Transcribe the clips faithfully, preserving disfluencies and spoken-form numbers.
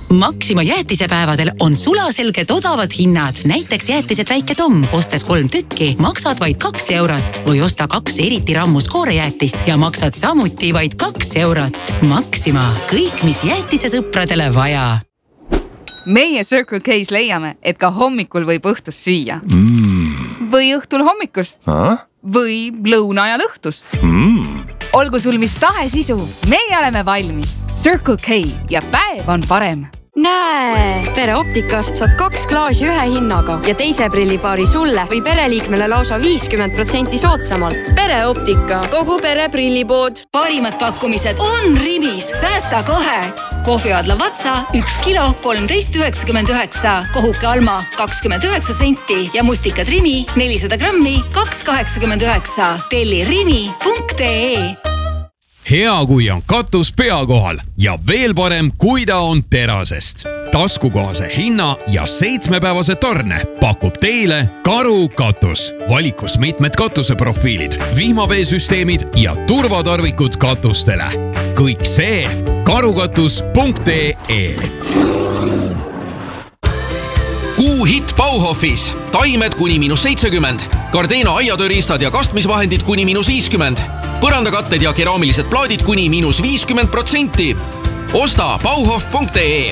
Maxima jäätisepäevadel on sulaselged odavad hinnad. Näiteks jäätised Väike Tom, ostes kolm tükki, maksad vaid kaks eurot või osta kaks eriti rammus koorejäätist ja maksad samuti vaid kaks eurot. Maxima, kõik mis jäätisesõpradele vaja. Meie Circle K's leiame, et ka hommikul võib õhtust süüa. Mm. Või õhtul hommikust. Ah? Või lõuna ajal õhtust. Mm. Olgu sul mis tahe sisu, meie oleme valmis. Circle K ja päev on parem. Näe, Pereoptikas saad kaks klaasi ühe hinnaga ja teise prillipaari sulle või pereliikmele lausa viiskümmend protsenti soodsamalt. Pereoptika, kogu pere prillipood. Parimad pakkumised on Rimis, säästa kohe. Kohviadla Vatsa üks kilo kolmteist üheksakümmend üheksa, kohuke Alma kakskümmend üheksa senti ja mustikad Rimi nelisada grammi kaks kaheksakümmend üheksa. Telli rimi punkt ee. Hea, kui on katus pea kohal ja veel parem, kui ta on terasest. Taskukohase hinna ja seitsmepäevase tarne pakub teile Karu katus. Valikus mitmed katuseprofiilid, vihmaveesüsteemid ja turvatarvikud katustele. Kõik see karukatus punkt ee. Kuu hitt Bauhofis. Taimed kuni miinus seitsekümmend. Gardena aiatööriistad ja kastmisvahendid kuni miinus viiskümmend. Põrandakatted ja keraamilised plaadid kuni miinus viiskümmend protsenti. Osta bauhof punkt ee.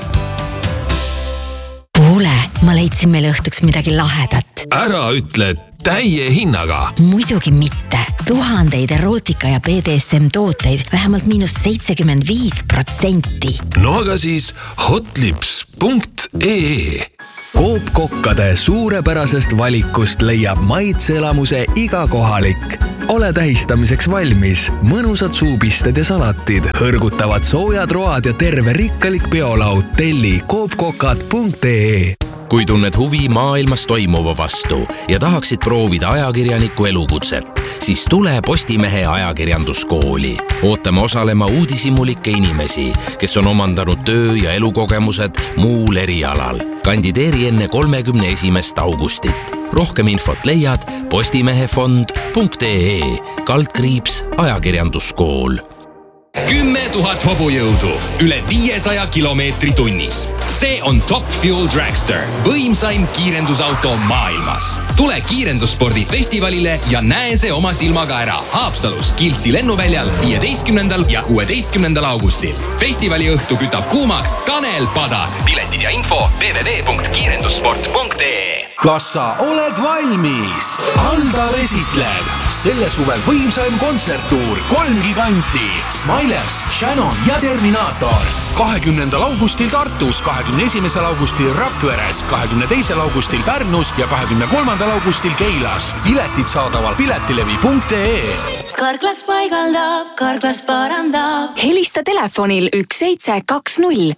Kuule, ma leidsin meile õhtuks midagi lahedat. Ära ütle täie hinnaga. Muidugi mitte. Tuhandeid erootika ja B D S M tooteid vähemalt miinus seitsekümmend viis protsenti. No aga siis hotlips punkt ee. Koopkokkade suurepärasest valikust leiab maitseelamuse iga kohalik. Ole tähistamiseks valmis. Mõnusad suupisted ja salatid, hõrgutavad soojad road ja terve rikkalik peolaud. Telli koopkokad punkt ee. Kui tunned huvi maailmas toimuva vastu ja tahaksid proovida ajakirjaniku elukutset, siis tule Postimehe ajakirjanduskooli. Ootame osalema uudishimulikke inimesi, kes on omandanud töö- ja elukogemused muul erialal. Kandideeri enne kolmekümne esimest augustit. Rohkem infot leiad postimehefond punkt ee, kaldkriips ajakirjanduskool. Kümme tuhat hobujõudu, üle viiesaja kilomeetri tunnis. See on Top Fuel Dragster, võimsaim kiirendusauto maailmas. Tule kiirendusspordi festivalile ja näe see oma silmaga ära Haapsalus Kiltsi lennuväljal viieteistkümnendal ja kuueteistkümnendal augustil. Festivali õhtu kütab kuumaks Tanel Padar. Piletid ja info w w w punkt kiirendussport punkt ee. Kas sa oled valmis? Aldar esitleb selle suvel võimsaim kontserttuur kolm giganti. Smilers, Shannon ja Terminator. kahekümnendal augustil Tartus, kahekümne esimesel augustil Rakveres, kahekümne teisel augustil Pärnus ja kahekümne kolmandal augustil Keilas. Piletid saadaval piletilevi punkt ee. Karklas paigaldab, Karklas parandab. Helista telefonil üks seitse kaks null.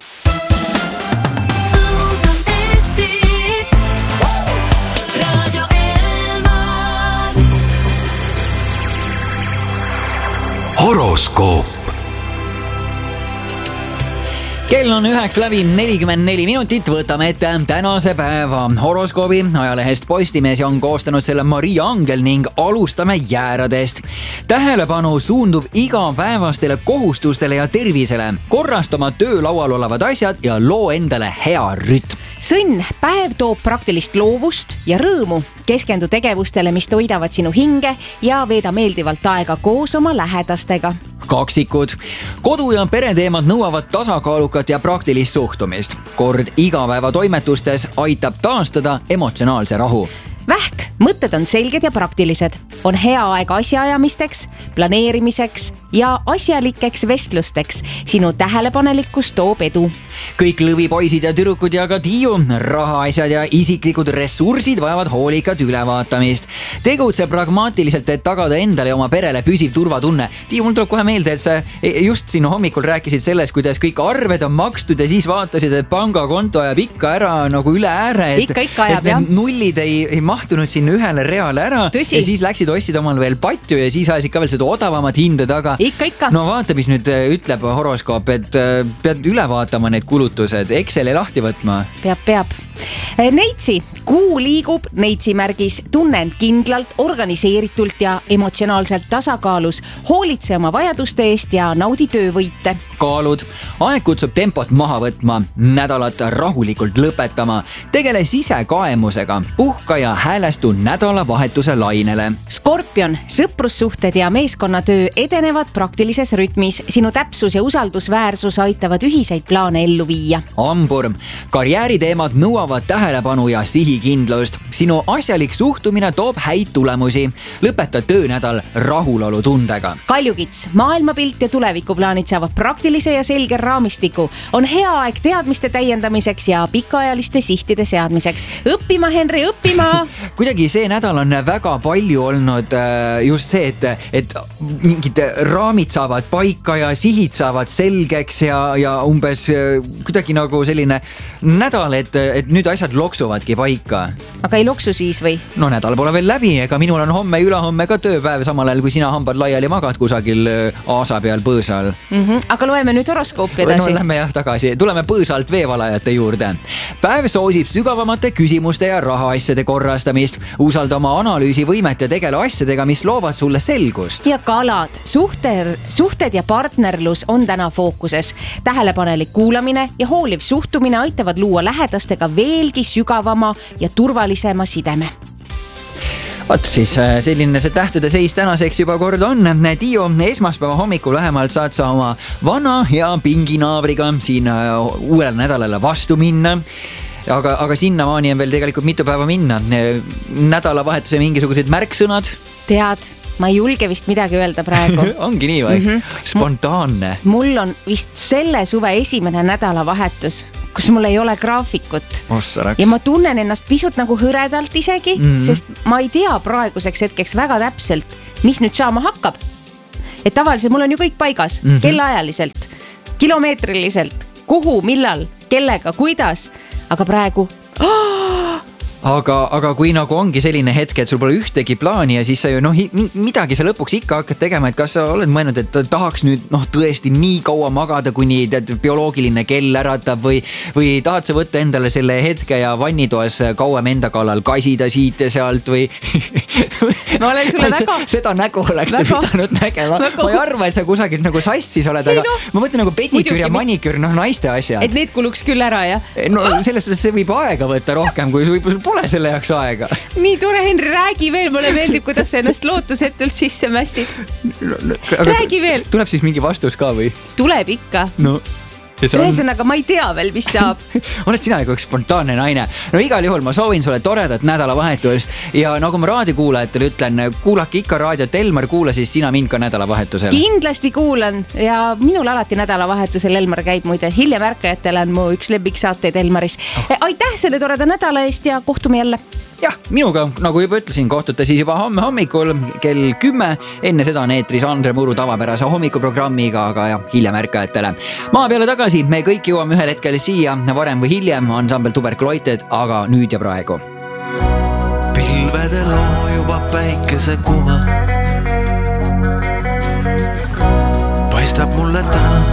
Horoskoop. Kell on üheksa läbi nelikümmend neli minutit, võtame ette tänase päeva horoskoobi. Ajalehest Postimees on koostanud selle Maria Angel ning alustame jääradest. Tähelepanu suundub igapäevastele kohustustele ja tervisele. Korrast oma töölaual olevad asjad ja loo endale hea rütm. Sõnn, päev toob praktilist loovust ja rõõmu. Keskendu tegevustele, mis toidavad sinu hinge ja veeda meeldivalt aega koos oma lähedastega. Kaksikud. Kodu- ja pereteemad nõuavad tasakaalukat ja praktilist suhtumist. Kord igapäeva toimetustes aitab taastada emotsionaalse rahu. Vähk, mõtted on selged ja praktilised. On hea aeg asjaajamisteks, planeerimiseks ja asjalikeks vestlusteks. Sinu tähelepanelikkus toob edu. Kõik lõvipoisid ja tüdrukud ja ka Tiiu, rahaasjad ja isiklikud ressursid vajavad hoolikat ülevaatamist. Tegutse pragmaatiliselt, et tagada endale ja oma perele püsiv turvatunne. Tiiu, mul tuleb kohe meelde, et sa just siin hommikul rääkisid sellest, kuidas kõik arved on makstud ja siis vaatasid, et pangakonto ajab ikka ära nagu üle ääre. Et, ikka, ikka ajab, et jah. Nullid ei, ei mahtunud sinna ühele reale ära. Tõsi. Ja siis läksid ostsid omal veel patju ja siis ajasid ka veel seda odavamat hinde taga. Ikka, ikka. No vaata, mis nüüd ütleb horoskoop, et pead üle vaatama need kulutused, Exceli lahti võtma. Peab, peab. Neitsi, kuu liigub Neitsi märgis, tunne end kindlalt, organiseeritult ja emotsionaalselt tasakaalus, hoolitse oma vajaduste eest ja naudi töövõite. Kaalud, aeg kutsub tempot maha võtma, nädalat rahulikult lõpetama, tegele sisekaemusega, puhka ja häälestu nädalavahetuse lainele. Skorpion, sõprussuhted ja meeskonnatöö edenevad praktilises rütmis, sinu täpsus ja usaldusväärsus aitavad ühiseid plaane ellu viia. Hambur, karjääriteemad nõuavad tähelepanu ja sihikindlust, sinu asjalik suhtumine toob häid tulemusi, lõpeta töönädal rahulolu tundega. Kaljukits, maailmapilt ja tulevikuplaanid saavad praktilise ja selge raamistiku. On hea aeg teadmiste täiendamiseks ja pikaajaliste sihtide seadmiseks. Õppima, Henri, õppima! Kuidagi see nädal on väga palju olnud just see, et, et mingid raamid saavad paika ja sihid saavad selgeks ja, ja umbes kuidagi nagu selline nädal, et, et nüüd asjad loksuvadki paika. Aga ei loksu siis või? No nädal pole veel läbi, ega minul on homme ja ülehomme ka tööpäev samal ajal, kui sina hambad laiali magad kusagil aasa peal põõsal. Mm-hmm. Aga loeme nüüd horoskoopi edasi. No lähme jah tagasi, tuleme põõsalt veevalajate juurde. Päev soosib sügavamate küsimuste ja rahaasjade korrastamist. Usalda oma analüüsivõimet ja tegele asjadega, mis loovad sulle selgust. Ja kalad, suhted, suhted ja partnerlus on täna fookuses. Tähelepanelik kuulamine ja hooliv suhtumine aitavad luua lähedastega veelgi sügavama ja turvalisema sideme. Vaat siis selline see tähtede seis tänaseks juba kord on. Tiio, esmaspäeva hommikul vähemalt saad sa oma vana ja pinginaabriga siin uuele nädalale vastu minna. Aga, aga sinnamaani on veel tegelikult mitu päeva minna. Nädalavahetuse mingisugused märksõnad? Tead, ma ei julge vist midagi öelda praegu. Ongi nii või? Mm-hmm. Spontaanne. Mul on vist selle suve esimene nädalavahetus, kus mul ei ole graafikut. Ossaraks. Ja ma tunnen ennast pisut nagu hõredalt isegi, mm-hmm. sest ma ei tea praeguseks hetkeks väga täpselt, mis nüüd saama hakkab. Et tavaliselt mul on ju kõik paigas, mm-hmm. kellaajaliselt, kilomeetriliselt, kuhu, millal, kellega, kuidas, aga praegu... Aga, aga kui nagu ongi selline hetk, et sul pole ühtegi plaani ja siis sa ju noh, midagi sa lõpuks ikka hakkad tegema, et kas sa oled mõelnud, et tahaks nüüd noh, tõesti nii kaua magada, kuni tead, bioloogiline kell äratab või, või tahad sa võtta endale selle hetke ja vannitoas kauem enda kallal kasida siit ja sealt või... Ma olen sulle väga... Seda nägu oleks te pidanud nägema. Väga... Ma ei arva, et sa kusagil nagu sassis oled, aga no, ma mõtlen nagu pediküür ja maniküür, noh naiste asjad. Et need kuluks küll ära, jah? No selles suhtes see võib aega võtta rohkem, kui sul pole selle jaoks aega. Nii tore, Henri, räägi veel, mulle meeldib, kuidas sa ennast lootusetult sisse mässid. No, no, räägi veel. Tuleb siis mingi vastus ka või? Tuleb ikka. No. Ühesõnaga, ma ei tea veel, mis saab. Oled sina nagu üks spontaanne naine. No igal juhul ma soovin sulle toredat nädalavahetust ja nagu ma raadiokuulajatele ütlen, kuulake ikka raadiot Elmar, kuula siis sina mind ka nädalavahetusel. Kindlasti kuulan ja minul alati nädalavahetusel Elmar käib muide. Hiljem ärkajatele on mu üks lemmiksaateid Elmaris. Oh. Aitäh selle toreda nädala eest ja kohtume jälle. Jah, minuga, nagu juba ütlesin, kohtute siis juba homme hommikul kell kümme. Enne seda on eetris Andre Muru tavapärase hommikuprogrammiga, aga ja hiljem ärkajatele. Maa peale tagasi, me kõik jõuame ühel hetkel siia, varem või hiljem, ansambel Tuberkuloited, aga nüüd ja praegu. Pilvedel loojuva päikese kuva paistab mulle täna